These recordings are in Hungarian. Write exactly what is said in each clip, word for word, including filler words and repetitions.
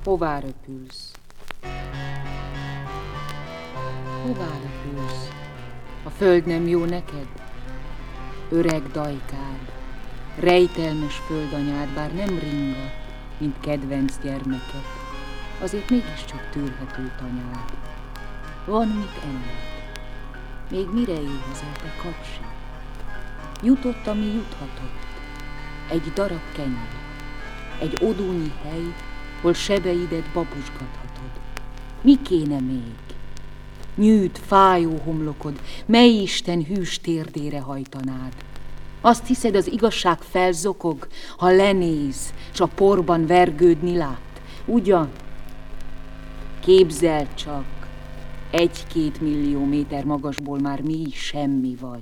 Hová röpülsz? Hová röpülsz? A föld nem jó neked? Öreg dajkád, rejtelmes földanyád, bár nem ringa, mint kedvenc gyermeked, azért mégiscsak tűrhető tanyád. Van mit enned, még mire éhezel, te kapsi? Jutott, ami juthatott, egy darab kenyér, egy odúnyi hely, hol sebeidet babusgathatod. Mi kéne még? Nyűd, fájó homlokod, mely Isten hűs térdére hajtanád? Azt hiszed, az igazság felzokog, ha lenéz, s a porban vergődni lát? Ugyan? Képzeld csak, egy-két millió méter magasból már mi is semmi vagy.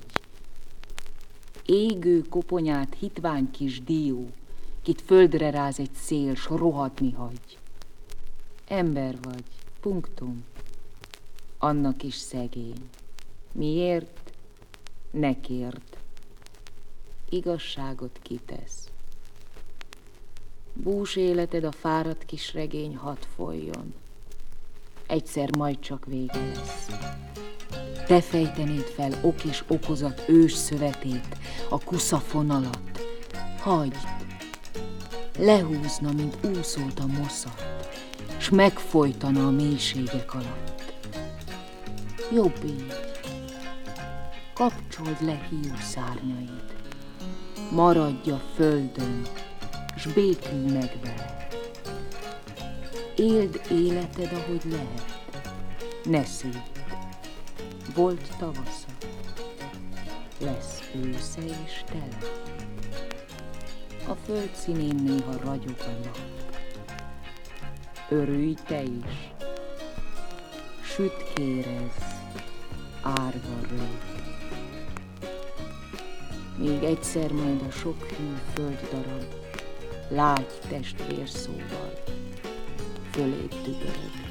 Égő koponyát hitvány kis dió, kit földre ráz egy szél, s rohadni hagy. Ember vagy, punktum. Annak is szegény. Miért? Ne kérd. Igazságot kitesz. Bús életed, a fáradt kis regény, hadd folyjon. Egyszer majd csak vége lesz. Te fejtenéd fel ok és okozat ős szövetét, a kusza fonalat. Hagyd, lehúzna, mint úszolt a moszat, s megfojtana a mélységek alatt. Jobb így. Kapcsold le hiú szárnyaid. Maradj a földön, s békülj meg vele. Éld életed, ahogy lehet. Ne szédd. Volt tavasza. Lesz ősze és tele. A föld színén néha ragyog a nap. Örülj te is. Sütkérezz, árva rög. Még egyszer majd a sok hű földdarab, lágy testvér szóval, föléd tüdörög.